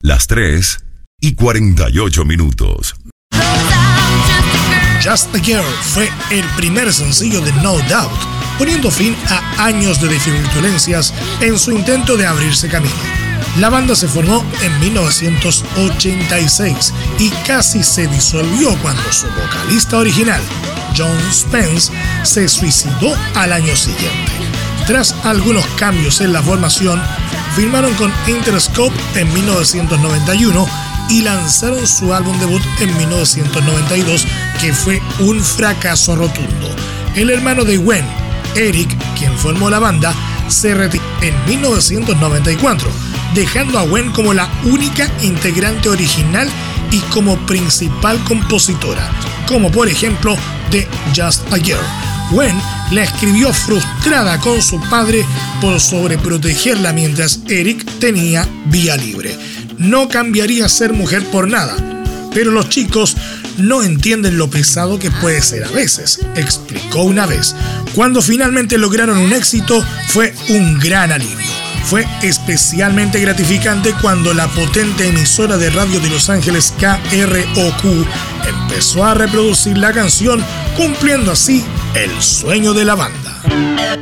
Las 3:48. Just a Girl fue el primer sencillo de No Doubt, poniendo fin a años de dificultades en su intento de abrirse camino. La banda se formó en 1986 y casi se disolvió cuando su vocalista original, John Spence, se suicidó al año siguiente. Tras algunos cambios en la formación, firmaron con Interscope en 1991 y lanzaron su álbum debut en 1992, que fue un fracaso rotundo. El hermano de Gwen, Eric, quien formó la banda, se retiró en 1994, dejando a Gwen como la única integrante original y como principal compositora, como por ejemplo de Just a Girl. Gwen la escribió frustrada con su padre por sobreprotegerla mientras Eric tenía vía libre. No cambiaría ser mujer por nada, pero los chicos no entienden lo pesado que puede ser a veces, explicó una vez. Cuando finalmente lograron un éxito, fue un gran alivio. Fue especialmente gratificante cuando la potente emisora de radio de Los Ángeles KROQ empezó a reproducir la canción, cumpliendo así el sueño de la banda.